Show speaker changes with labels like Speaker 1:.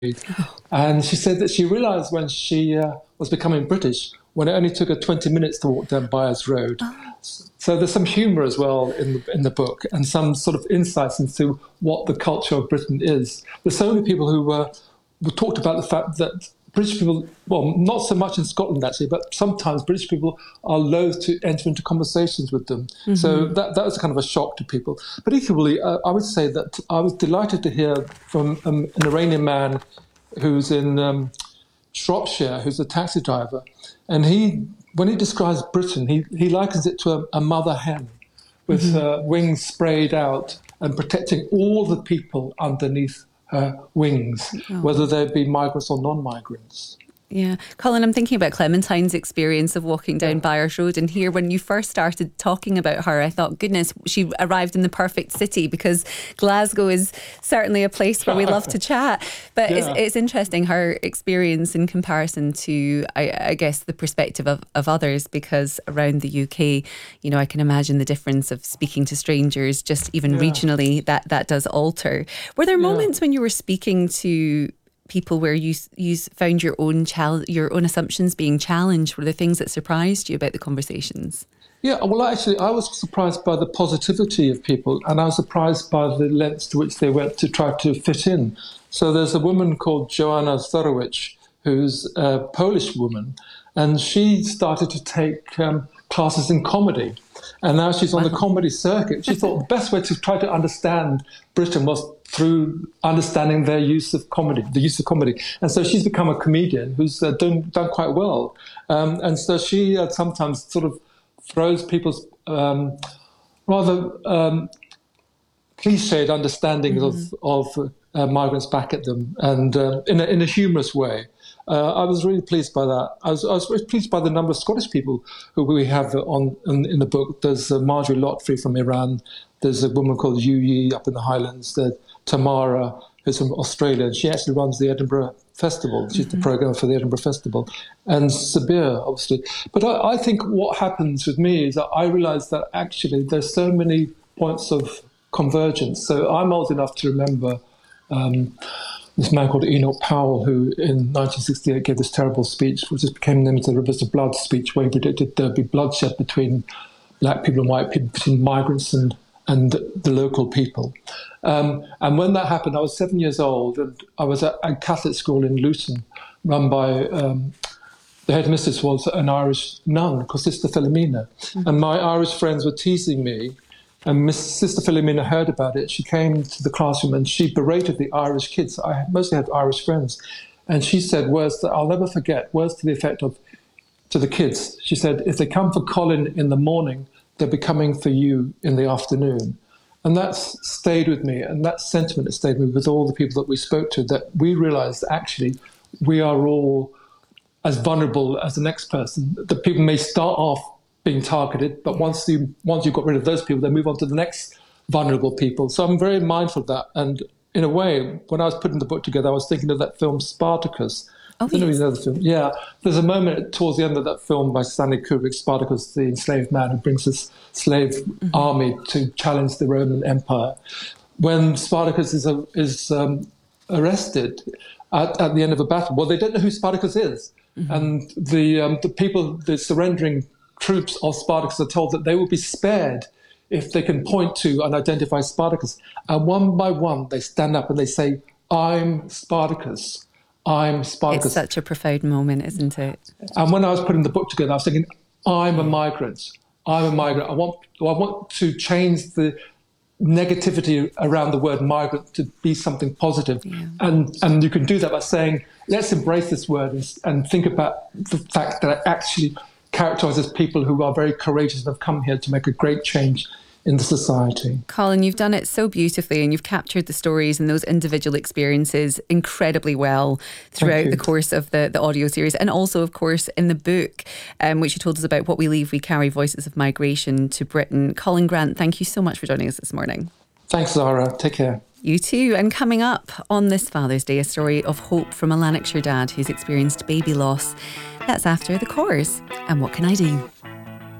Speaker 1: And she said that she realised when she was becoming British, when it only took her 20 minutes to walk down Byres Road. So there's some humour as well in the book, and some sort of insights into what the culture of Britain is. There's so many people who talked about the fact that British people, well, not so much in Scotland actually, but sometimes British people are loath to enter into conversations with them. Mm-hmm. So that was kind of a shock to people. But equally, I would say that I was delighted to hear from an Iranian man who's in Shropshire, who's a taxi driver, and when he describes Britain, he likens it to a mother hen with her wings sprayed out and protecting all the people underneath her wings, whether they be migrants or non-migrants.
Speaker 2: Yeah. Colin, I'm thinking about Clementine's experience of walking down Byres Road, and here when you first started talking about her, I thought, goodness, she arrived in the perfect city, because Glasgow is certainly a place where we love to chat. But it's interesting her experience in comparison to, I guess, the perspective of others, because around the UK, I can imagine the difference of speaking to strangers, just even regionally, that does alter. Were there moments when you were speaking to people where you found your own assumptions being challenged? Were there things that surprised you about the conversations?
Speaker 1: Yeah, well, actually, I was surprised by the positivity of people, and I was surprised by the lengths to which they went to try to fit in. So there's a woman called Joanna Storowicz, who's a Polish woman, and she started to take classes in comedy. And now she's on the comedy circuit. She thought the best way to try to understand Britain was through understanding their use of comedy, the use of comedy. And so she's become a comedian who's done quite well. And so she sometimes sort of throws people's rather cliched understandings of migrants back at them, and in a humorous way. I was really pleased by that. I was very pleased by the number of Scottish people who we have in the book. There's Marjorie Lotfrey from Iran. There's a woman called Yu Yi up in the Highlands. There's Tamara, who's from Australia, and she actually runs the Edinburgh Festival. She's the programmer for the Edinburgh Festival. And Sabir, obviously. But I think what happens with me is that I realise that actually there's so many points of convergence. So I'm old enough to remember this man called Enoch Powell, who in 1968 gave this terrible speech, which just became known as the Rivers of Blood speech, where he predicted there'd be bloodshed between black people and white people, between migrants and the local people. And when that happened, I was 7 years old, and I was at a Catholic school in Luton, run by the headmistress was an Irish nun called Sister Philomena. And my Irish friends were teasing me, and Miss Sister Philomena heard about it. She came to the classroom and she berated the Irish kids. I mostly had Irish friends. And she said words that I'll never forget, words to the effect of, to the kids. She said, if they come for Colin in the morning, they'll be coming for you in the afternoon. And that's stayed with me. And that sentiment has stayed with me with all the people that we spoke to, that we realised actually we are all as vulnerable as the next person. The people may start off being targeted, but once you've got rid of those people, they move on to the next vulnerable people. So I'm very mindful of that. And in a way, when I was putting the book together, I was thinking of that film Spartacus. I don't know if you know the film. Yeah, there's a moment towards the end of that film by Stanley Kubrick, Spartacus, the enslaved man who brings his slave army to challenge the Roman Empire. When Spartacus is arrested at the end of a battle, well, they don't know who Spartacus is. And the people, the surrendering troops of Spartacus are told that they will be spared if they can point to and identify Spartacus. And one by one, they stand up and they say, I'm Spartacus. I'm Spartacus.
Speaker 2: It's such a profound moment, isn't it?
Speaker 1: And when I was putting the book together, I was thinking, I'm a migrant. I'm a migrant. I want to change the negativity around the word migrant to be something positive. Yeah. And you can do that by saying, let's embrace this word and think about the fact that it actually characterises people who are very courageous and have come here to make a great change in the society.
Speaker 2: Colin, you've done it so beautifully, and you've captured the stories and those individual experiences incredibly well throughout the course of the audio series, and also, of course, in the book, which you told us about, What We Leave, We Carry, Voices of Migration to Britain. Colin Grant, thank you so much for joining us this morning.
Speaker 1: Thanks, Zara. Take care.
Speaker 2: You too. And coming up on this Father's Day, a story of hope from a Lanarkshire dad who's experienced baby loss. That's after The Corrs and What Can I Do?